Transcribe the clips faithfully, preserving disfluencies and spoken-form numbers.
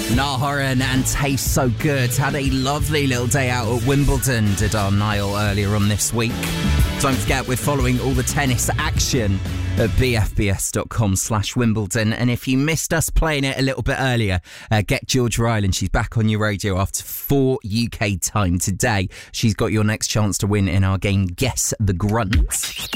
Nahoran and Taste So Good had a lovely little day out at Wimbledon, did our Niall earlier on this week. Don't forget, we're following all the tennis action at bfbs.com slash Wimbledon. And if you missed us playing it a little bit earlier, uh, get Georgia Ryland. She's back on your radio after four U K time today. She's got your next chance to win in our game Guess the Grunt.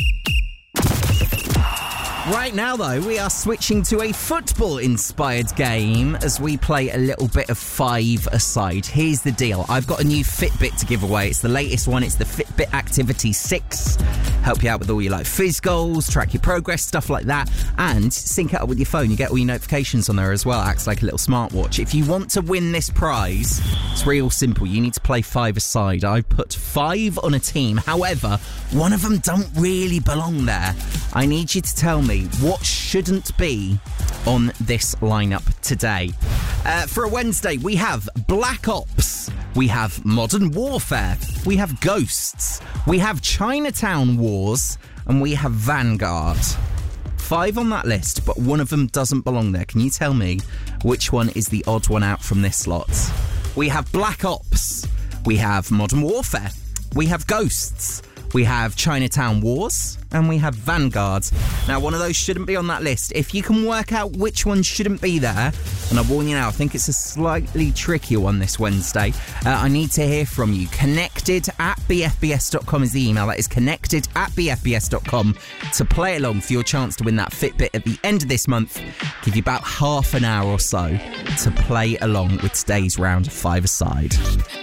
Right now, though, we are switching to a football-inspired game as we play a little bit of five-a-side. Here's the deal. I've got a new Fitbit to give away. It's the latest one. It's the Fitbit Activity six. Help you out with all your like fizz goals, track your progress, stuff like that, and sync it up with your phone. You get all your notifications on there as well. Acts like a little smartwatch. If you want to win this prize, it's real simple. You need to play five-a-side. I put five on a team. However, one of them don't really belong there. I need you to tell me what shouldn't be on this lineup today. Uh, for a Wednesday, we have Black Ops, we have Modern Warfare, we have Ghosts, we have Chinatown Wars, and we have Vanguard. Five on that list, but one of them doesn't belong there. Can you tell me which one is the odd one out from this slot? We have Black Ops, we have Modern Warfare, we have Ghosts, we have Chinatown Wars, and we have Vanguard. Now, one of those shouldn't be on that list. If you can work out which one shouldn't be there, and I warn you now, I think it's a slightly trickier one this Wednesday, uh, I need to hear from you. Connected at b f b s dot com is the email. That is connected at b f b s dot com to play along for your chance to win that Fitbit at the end of this month. Give you about half an hour or so to play along with today's round of five-a-side.